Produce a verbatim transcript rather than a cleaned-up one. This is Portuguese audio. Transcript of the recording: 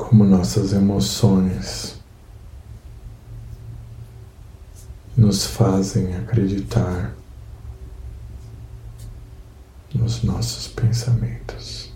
como nossas emoções nos fazem acreditar nos nossos pensamentos.